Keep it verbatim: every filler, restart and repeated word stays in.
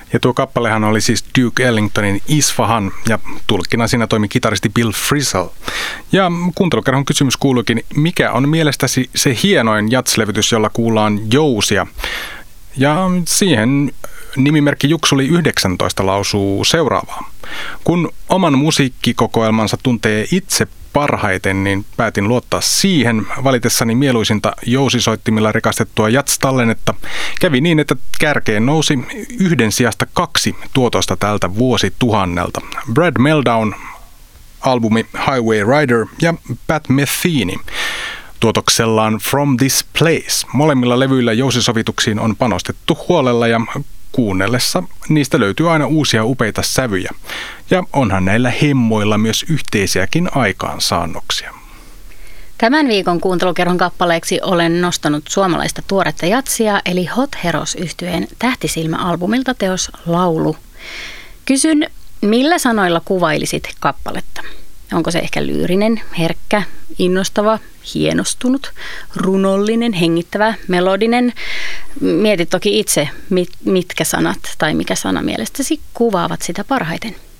Ja tuo kappalehan oli siis Duke Ellingtonin Isfahan ja tulkkina siinä toimi kitaristi Bill Frisell. Ja kuuntelukerhon kysymys kuuluukin, mikä on mielestäsi se hienoin jazz-levytys, jolla kuullaan jousia? Ja siihen nimimerkki Juksuli yhdeksäntoista lausuu seuraavaa. Kun oman musiikkikokoelmansa tuntee itse parhaiten, niin päätin luottaa siihen. Valitessani mieluisinta jousisoittimilla rikastettua jazz-tallennetta kävi niin, että kärkeen nousi yhden sijasta kaksi tuotosta tältä vuosituhannelta. Brad Meldown, albumi Highway Rider ja Pat Metheny tuotoksellaan From This Place. Molemmilla levyillä jousisovituksiin on panostettu huolella ja kuunnellessa niistä löytyy aina uusia upeita sävyjä. Ja onhan näillä hemmoilla myös yhteisiäkin aikaansaannoksia. Tämän viikon kuuntelukerhon kappaleeksi olen nostanut suomalaista tuoretta jatsia, eli Hot Heroes-yhtyeen Tähtisilmä-albumilta teos Laulu. Kysyn, millä sanoilla kuvailisit kappaletta? Onko se ehkä lyyrinen, herkkä, innostava, hienostunut, runollinen, hengittävä, melodinen? Mietit toki itse, mitkä sanat tai mikä sana mielestäsi kuvaavat sitä parhaiten.